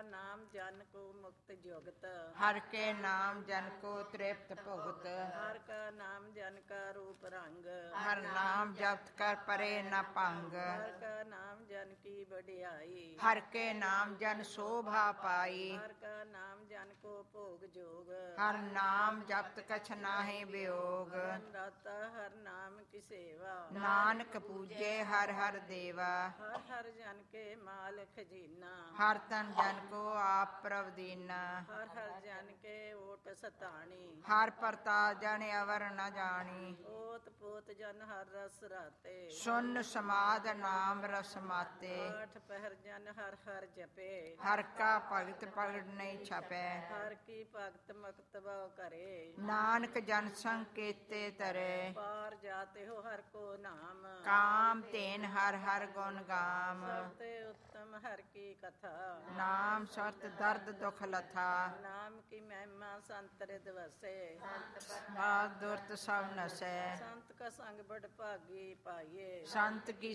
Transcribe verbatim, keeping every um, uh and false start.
ਨਾਮ ਜਨ ਕੋ ਮੁਕਤ ਜੁਗਤ। ਹਰ ਕੇ ਨਾਮ ਜਨ ਕੋ ਤ੍ਰਿਪਤ ਭੁਗਤ। ਹਰ ਕਾ ਨਾਮ ਜਨ ਕਾ ਰੂਪ ਰੰਗ। ਹਰ ਨਾਮ ਜਪਤ ਕਰ ਪਰੇ ਨ ਭੰਗ। ਹਰ ਕਾ ਨਾਮ ਜਨ ਕੀ ਵਡਿਆਈ। ਹਰ ਕੇ ਨਾਮ ਜਨ ਸੋਭਾ ਪਾਈ। ਹਰ ਕਾ ਨਾਮ ਜਨ ਕੋ ਭੋਗ ਜੋਗ। ਹਰ ਨਾਮ ਜਪਤ ਕਛ ਨਾਹੀ ਵਿਯੋਗ। ਦਿਨ ਰਾਤਾ ਹਰ ਨਾਮ ਕੀ ਸੇਵਾ। ਨਾਨਕ ਪੂਜੇ ਹਰ ਹਰ ਦੇਵਾ। ਹਰ ਹਰ ਜਨ ਕੇ ਮਾਲ ਖਜ਼ੀਨਾ। ਹਰ ਤਨ ਜਨ ਕੋ ਆਪ ਪ੍ਰਭ ਦੀਨਾ। ਹਰ ਹਰ ਜਨ ਕੇ ਓਟ ਸਤਾਣੀ। ਹਰ ਪ੍ਰਤਾ ਜਨ ਅਵਰ ਨ ਜਾਣੀ। ਓਤ ਪੋਤ ਜਨ ਹਰ ਰਸ ਰਾਤੇ। ਸੁਨ ਸਮਾਦ ਨਾਮ ਰਸ ਮਾਤੇ। ਆਠ ਪਹਿਰ ਜਨ ਹਰ ਹਰ ਜਪੇ। ਹਰ ਕਾ ਭਗਤ ਪ੍ਰਗਟ ਨਹੀਂ ਛਪੈ। ਹਰ ਕੀ ਭਗਤ ਮਕਤ ਬਹੁ ਕਰੇ। ਨਾਨਕ ਜਨ ਸੰਗ ਕੀਤੇ ਤਰੇ। ਪਾਰ ਜਾਤੇ ਹੋ ਹਰ ਕੋ ਨਾਮ। ਕਾਮ ਧੇਨ ਹਰ ਹਰ ਗੁਣ ਗਾਮ। ਸਭ ਤੇ ਉੱਤਮ ਹਰ ਕੀ ਕਥਾ। ਨਾਮ ਸਰਤ ਦਰਦ ਦੁਖ ਲਥਾ। ਨਾਮ ਕੀ ਮਹਿਮਾ ਸੰਤ ਰਿਦ ਵਸੇ। ਬਾਦ ਦੁਰਤ ਸਭ ਨਸੈ। ਸੰਤ ਕਾ ਸੰਗ ਬੜ ਭਾਗੀ ਪਾਈਏ। ਸੰਤ ਕੀ